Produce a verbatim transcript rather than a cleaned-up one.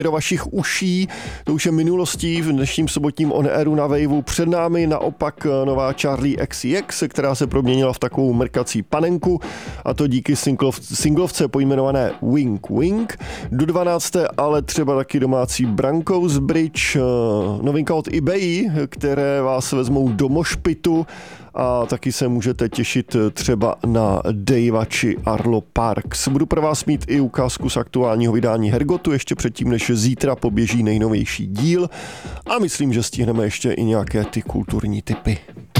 do vašich uší. To už je minulostí v dnešním sobotním On Airu na Waveu. Před námi naopak nová Charli X C X, která se proměnila v takovou mrkací panenku, a to díky singlov, singlovce pojmenované Wink Wink. Do dvanácté ale třeba taky domácí Brankos Bridge, novinka od eBay, které vás vezmou do mošpitu, a taky se můžete těšit třeba na Davea či Arlo Parks. Budu pro vás mít i ukázku z aktuálního vydání Hergotu ještě předtím, než zítra poběží nejnovější díl, a myslím, že stihneme ještě i nějaké ty kulturní tipy.